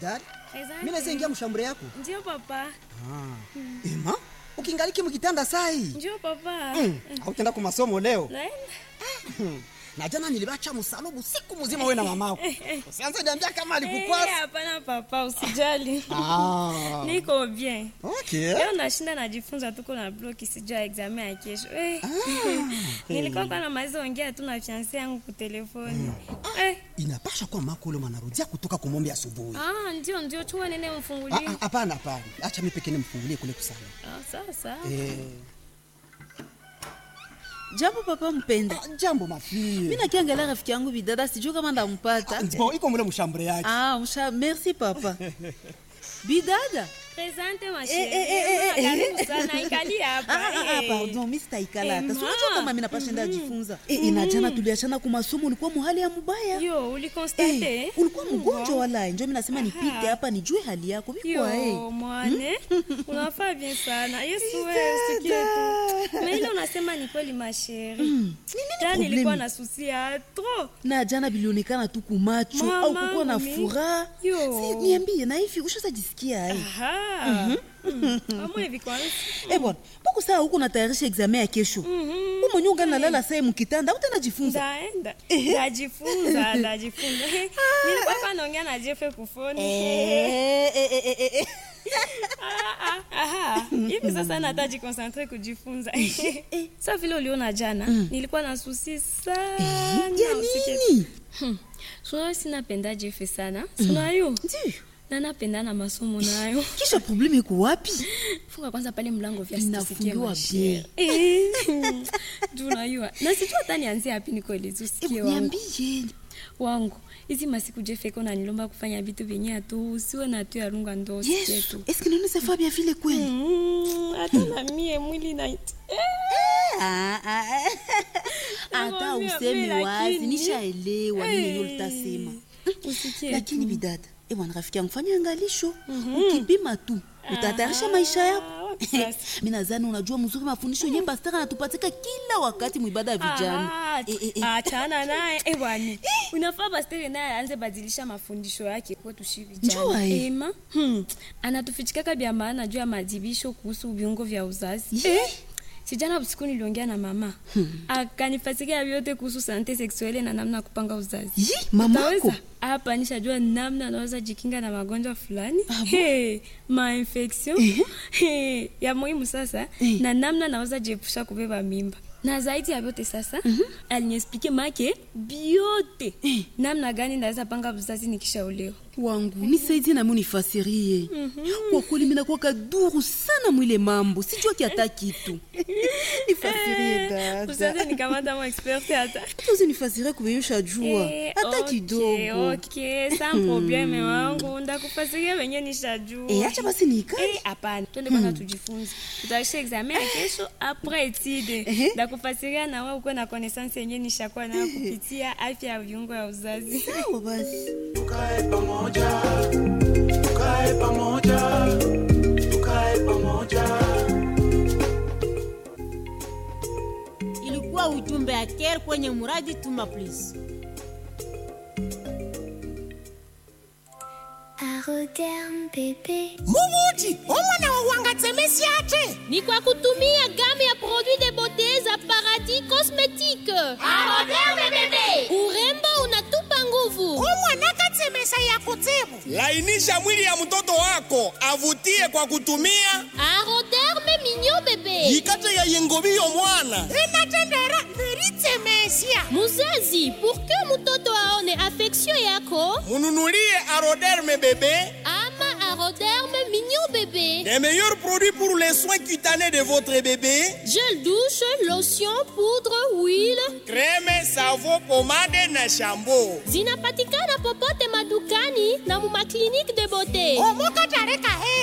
Bidari. Exactly. Mimi naweza ingia mshambure yako? Ndio papa. Ema, ukingaliki mkitanda sai. Ndio papa. Hautaenda kwa masomo leo? Naenda. Na jana nilibacha msalubu siku mzima wewe na mamako. Usianze niambia kama alikukwasa. Hapana papa, usijali. Niko bien. Okay. Leo nashinda najifunza tuko na bloki sijua examen ya kesho. Nilikuwa kwa na maizo ongea tu na fiancé yangu kwa telefoni. Inapasha kwa mako ule mwanarudia kutoka kumombe asubuhi. Ndio chua nene mfungulie. Hapana. Acha mimi pekee nimfungulie kule kusana. Sasa. Jambo papa mpenda. Jambo mafie. Mimi nakiangalia rafiki yangu Bidada sijui kama ndampata. Bon, iko mule mshambure yake. Merci papa. Bidada. Presente ma chérie. Karibu sana ikali hapa. Pardon, mimi sitaikala hata. Unajua kama mimi napashinda jifunza. Inajana tuliachana kwa masomo ulikuwa muhali ya mbaya. Yo, ulikonstate? Ulikuwa mgonjwa wala njoo mimi nasema nipite hapa nijue hali yako. Bikwa mwane. Unafaa bien sana. Yesu wewe usikie tu. Na ile unasema ni kweli ma chérie. Jana nilikuwa na susi ya trop. Na jana bilionekana tu kumacho au kukuwa na furaha. Si niambie na hivi ushazajisikia ai. Kama hivi kwa bwana, mbona saa huko natayarisha examen ya kesho? Wewe mwenyewe unalala sasa mkitanda, utajifunza. Ndajifunza. Nilikuwa hapa naongea na Jeff kufoni. Hivi sasa nataji concentrate kujifunza. Sasa vile uliona jana, nilikuwa na susi sana. Nini? Sio sinapenda Jeff sana. Sio Ndio. Na napenda na masomo nayo. Kisha problemi iko wapi? Funga kwanza pale mlango vya sisikia bien. Tunayua. Na sijui hata nianzie wapi nikoeleza usikie wangu. Niambie. Wangu. Hizi masiku Jeff iko na nilomba kufanya vitu vyenye tu usiwe na tu ya runga ndo usikie tu. Est-ce que nous ne savons bien vile kweli? Hata na mie mwili na Hata usemi wazi nishaelewa nini ulitasema. Usikie. Lakini Bidada, bwana rafiki yangu fanya angalisho. Ukipima tu utatayarisha maisha yako. Mimi nadhani unajua mzuri mafundisho yenyewe pastor anatupatika kila wakati muibada ya vijana. Achana naye bwana. Unafaa pastor naye aanze badilisha mafundisho yake kwetu shi vijana. Ema anatufichika bia maana juu ya madibisho kuhusu viungo vya uzazi. Sijana usiku niliongea na mama. Akanifasikia vyote kuhusu sante sexuelle na namna kupanga uzazi. Mamako hapa nishajua namna naweza jikinga na magonjwa fulani. Ma infection. Ya muhimu sasa na namna naweza jiepusha kubeba mimba. Na zaidi ya vyote sasa aliniexplique make biote namna gani naweza panga uzazi nikishaolewa. Wangu nisaidie na mimi nifasirie. Kwa kweli mimi nakuwa kaduru sana mwile mambo. Sijua kiata kitu. Nifasirie dada. Usaze nikamata mo expert hata. Tuzi nifasirie kubeyusha jua. Hata kidogo. Okay, sans probleme wangu. Ndakufasiria wenye nishajua. Acha basi nikae. Hapana. Twende kwanza tujifunze. Tutaisha examen ya kesho après étude. Ndakufasiria na wewe uko na connaissance yenye nishakuwa nayo kupitia afya ya viungo ya uzazi. Sawa basi. Tukae pamoja. Ilikuwa ujumbe ya Care kwenye muradi Tuma Please. Aroderm bébé. Mumuti, omwana wawanga tsemesi ate. Ni kwa kutumia gamme ya produit de beauté za Paradis Cosmétique. Aroderm bébé. Urembo unatupa nguvu. Omwana katsemesa ya kutibu. Lainisha mwili ya mtoto wako, avutie kwa kutumia Aroderm mignon bébé. Yikate ya yengobiyo mwana. Inatendera neritsemesia. Muzazi, pour que mtoto aone affection yako, mununulie Aroderme bébé ama Aroderme mignon bébé. Les meilleurs produits pour les soins cutanés de votre bébé. Gel douche, lotion, poudre, huile, crème, savon, pomade na shampoo. Zinapatikana popote madukani na mu clinique de beauté. Omoka tareke